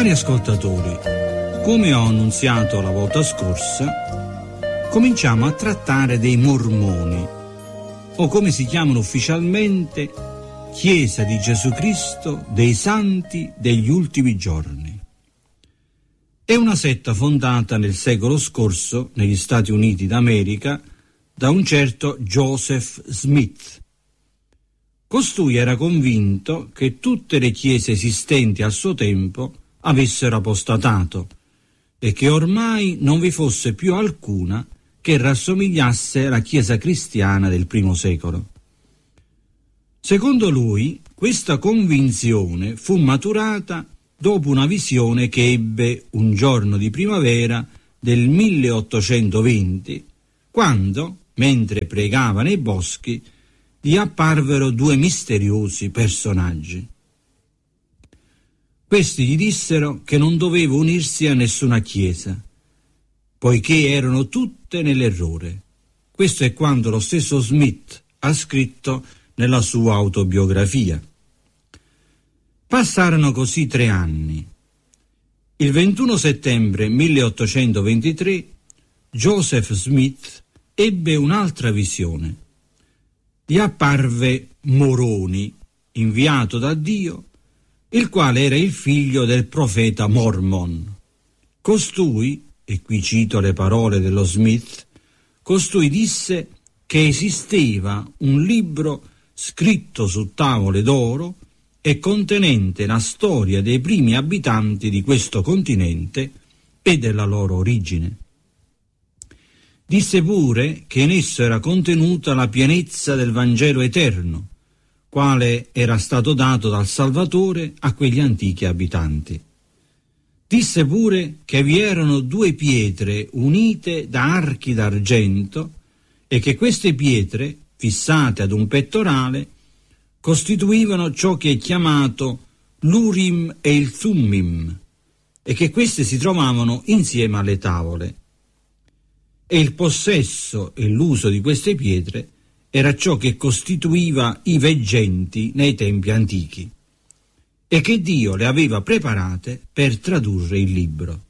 Cari ascoltatori, come ho annunziato la volta scorsa, cominciamo a trattare dei Mormoni, o come si chiamano ufficialmente, Chiesa di Gesù Cristo dei Santi degli Ultimi Giorni. È una setta fondata nel secolo scorso negli Stati Uniti d'America da un certo Joseph Smith. Costui era convinto che tutte le chiese esistenti al suo tempo avessero apostatato e che ormai non vi fosse più alcuna che rassomigliasse alla Chiesa cristiana del primo secolo. Secondo lui, questa convinzione fu maturata dopo una visione che ebbe un giorno di primavera del 1820, quando, mentre pregava nei boschi, gli apparvero due misteriosi personaggi. Questi gli dissero che non doveva unirsi a nessuna chiesa, poiché erano tutte nell'errore. Questo è quanto lo stesso Smith ha scritto nella sua autobiografia. Passarono così 3 anni. Il 21 settembre 1823 Joseph Smith ebbe un'altra visione. Gli apparve Moroni, inviato da Dio, il quale era il figlio del profeta Mormon. Costui, e qui cito le parole dello Smith, costui disse che esisteva un libro scritto su tavole d'oro e contenente la storia dei primi abitanti di questo continente e della loro origine. Disse pure che in esso era contenuta la pienezza del Vangelo eterno, quale era stato dato dal Salvatore a quegli antichi abitanti. Disse pure che vi erano 2 pietre unite da archi d'argento e che queste pietre, fissate ad un pettorale, costituivano ciò che è chiamato l'Urim e il Thummim, e che queste si trovavano insieme alle tavole. E il possesso e l'uso di queste pietre era ciò che costituiva i veggenti nei tempi antichi, e che Dio le aveva preparate per tradurre il libro.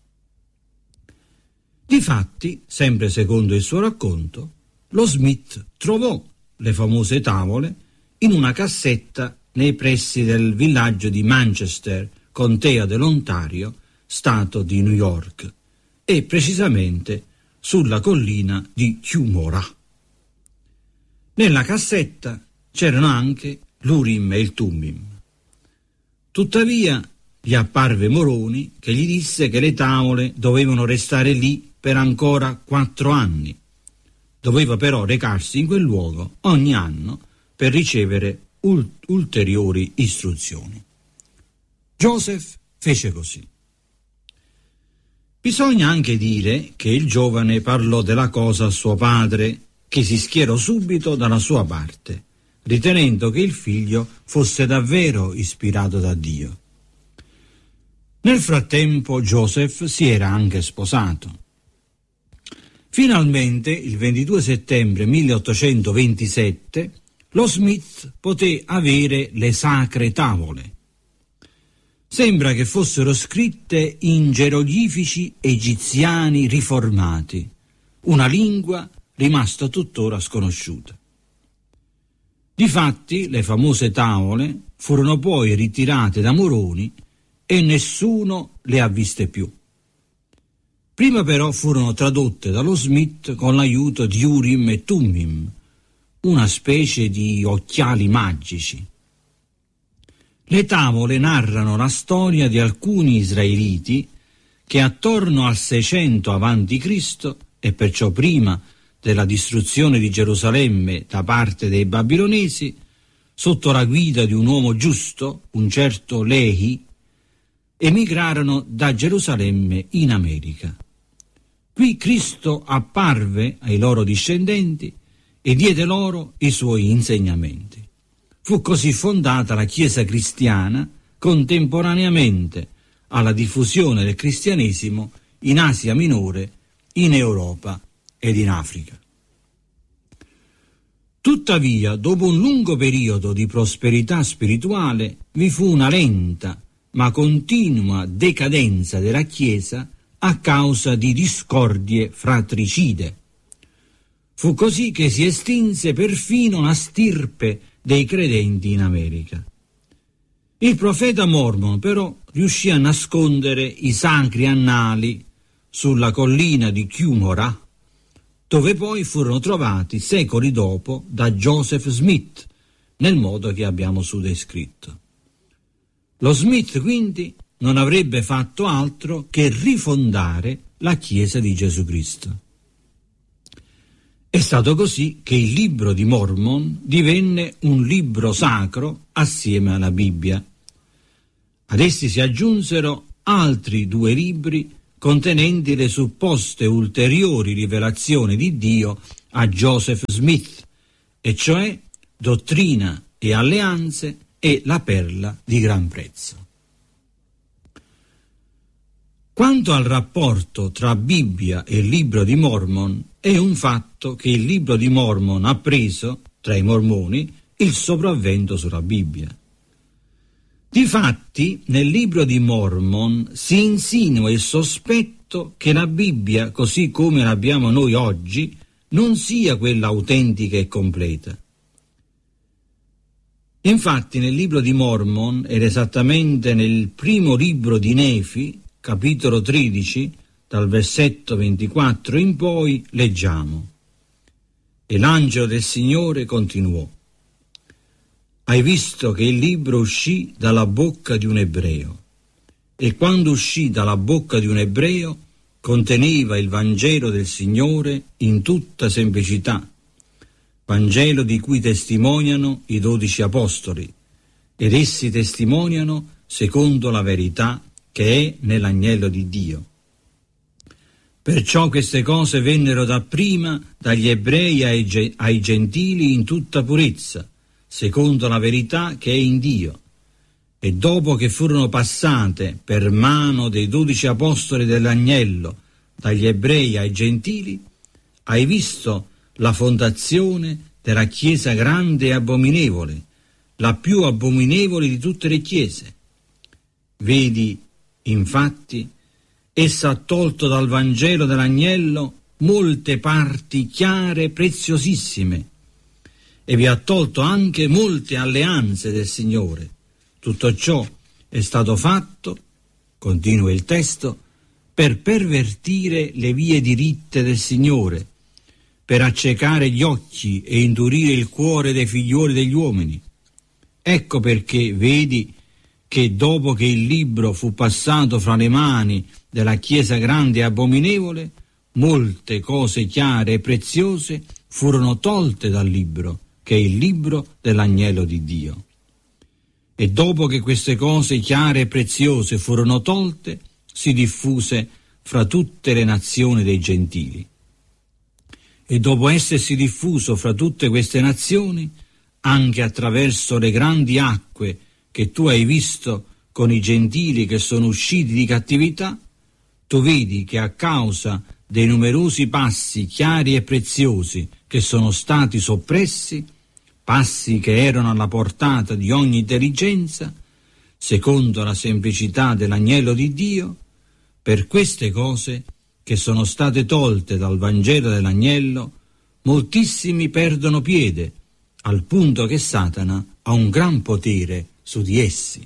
Difatti, sempre secondo il suo racconto, lo Smith trovò le famose tavole in una cassetta nei pressi del villaggio di Manchester, contea dell'Ontario, stato di New York, e precisamente sulla collina di Cumorah. Nella cassetta c'erano anche l'Urim e il Thummim. Tuttavia gli apparve Moroni che gli disse che le tavole dovevano restare lì per ancora 4 anni. Doveva però recarsi in quel luogo ogni anno per ricevere ulteriori istruzioni. Joseph fece così. Bisogna anche dire che il giovane parlò della cosa a suo padre, che si schierò subito dalla sua parte, ritenendo che il figlio fosse davvero ispirato da Dio. Nel frattempo Joseph si era anche sposato. Finalmente, il 22 settembre 1827, lo Smith poté avere le sacre tavole. Sembra che fossero scritte in geroglifici egiziani riformati, una lingua rimasta tuttora sconosciuta. Difatti, le famose tavole furono poi ritirate da Moroni e nessuno le ha viste più. Prima però furono tradotte dallo Smith con l'aiuto di Urim e Thummim, una specie di occhiali magici. Le tavole narrano la storia di alcuni israeliti che attorno al 600 a.C., e perciò prima della distruzione di Gerusalemme da parte dei babilonesi, sotto la guida di un uomo giusto, un certo Lehi, emigrarono da Gerusalemme in America. Qui Cristo apparve ai loro discendenti e diede loro i suoi insegnamenti. Fu così fondata la Chiesa cristiana contemporaneamente alla diffusione del cristianesimo in Asia Minore, in Europa ed in Africa. Tuttavia, dopo un lungo periodo di prosperità spirituale, vi fu una lenta ma continua decadenza della Chiesa a causa di discordie fratricide. Fu così che si estinse perfino la stirpe dei credenti in America. Il profeta Mormon però riuscì a nascondere i sacri annali sulla collina di Cumorah, dove poi furono trovati secoli dopo da Joseph Smith, nel modo che abbiamo su descritto. Lo Smith quindi non avrebbe fatto altro che rifondare la Chiesa di Gesù Cristo. È stato così che il libro di Mormon divenne un libro sacro assieme alla Bibbia. Ad essi si aggiunsero altri 2 libri contenenti le supposte ulteriori rivelazioni di Dio a Joseph Smith, e cioè Dottrina e Alleanze e La perla di gran prezzo. Quanto al rapporto tra Bibbia e il libro di Mormon, è un fatto che il libro di Mormon ha preso, tra i mormoni, il sopravvento sulla Bibbia. Difatti, nel libro di Mormon si insinua il sospetto che la Bibbia, così come l'abbiamo noi oggi, non sia quella autentica e completa. Infatti, nel libro di Mormon, ed esattamente nel primo libro di Nefi, capitolo 13, dal versetto 24 in poi, leggiamo: E l'angelo del Signore continuò: Hai visto che il libro uscì dalla bocca di un ebreo, e quando uscì dalla bocca di un ebreo conteneva il Vangelo del Signore in tutta semplicità, Vangelo di cui testimoniano i 12 apostoli, ed essi testimoniano secondo la verità che è nell'agnello di Dio. Perciò queste cose vennero dapprima dagli ebrei ai gentili in tutta purezza, secondo la verità che è in Dio, e dopo che furono passate per mano dei 12 apostoli dell'agnello dagli ebrei ai gentili, hai visto la fondazione della Chiesa grande e abominevole, la più abominevole di tutte le chiese. Vedi, infatti, essa ha tolto dal Vangelo dell'agnello molte parti chiare e preziosissime, e vi ha tolto anche molte alleanze del Signore. Tutto ciò è stato fatto, continua il testo, per pervertire le vie diritte del Signore, per accecare gli occhi e indurire il cuore dei figlioli degli uomini. Ecco perché vedi che dopo che il libro fu passato fra le mani della Chiesa grande e abominevole, molte cose chiare e preziose furono tolte dal libro, che è il libro dell'agnello di Dio. E dopo che queste cose chiare e preziose furono tolte, si diffuse fra tutte le nazioni dei gentili. E dopo essersi diffuso fra tutte queste nazioni, anche attraverso le grandi acque che tu hai visto con i gentili che sono usciti di cattività, tu vedi che a causa dei numerosi passi chiari e preziosi che sono stati soppressi, passi che erano alla portata di ogni intelligenza, secondo la semplicità dell'agnello di Dio, per queste cose che sono state tolte dal Vangelo dell'agnello, moltissimi perdono piede, al punto che Satana ha un gran potere su di essi.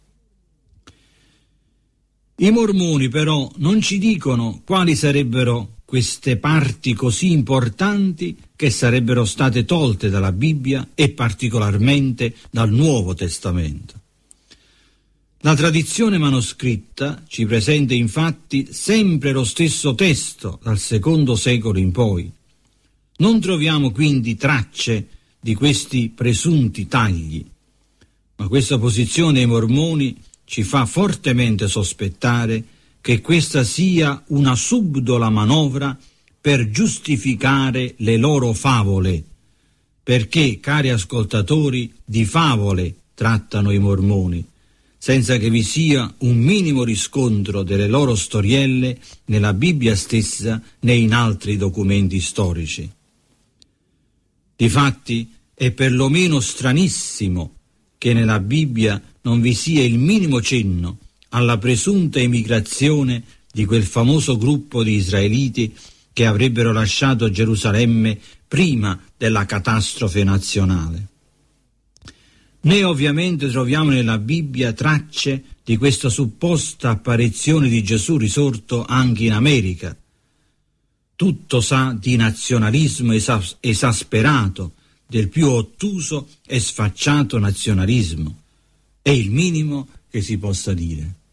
I mormoni però non ci dicono quali sarebbero queste parti così importanti che sarebbero state tolte dalla Bibbia e particolarmente dal Nuovo Testamento. La tradizione manoscritta ci presenta infatti sempre lo stesso testo dal II secolo in poi. Non troviamo quindi tracce di questi presunti tagli, ma questa posizione dei mormoni ci fa fortemente sospettare che questa sia una subdola manovra per giustificare le loro favole, perché, cari ascoltatori, di favole trattano i mormoni, senza che vi sia un minimo riscontro delle loro storielle nella Bibbia stessa né in altri documenti storici. Difatti, è perlomeno stranissimo che nella Bibbia non vi sia il minimo cenno alla presunta emigrazione di quel famoso gruppo di israeliti che avrebbero lasciato Gerusalemme prima della catastrofe nazionale. Né ovviamente troviamo nella Bibbia tracce di questa supposta apparizione di Gesù risorto anche in America. Tutto sa di nazionalismo esasperato, del più ottuso e sfacciato nazionalismo. È il minimo che si possa dire.